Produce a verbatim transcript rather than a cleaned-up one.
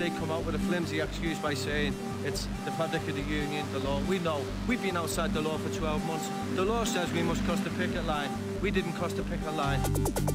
they come out with a flimsy excuse by saying it's the fabric of the union, the law. We know. We've been outside the law for twelve months. The law says we must cross the picket line. We didn't cross the picket line.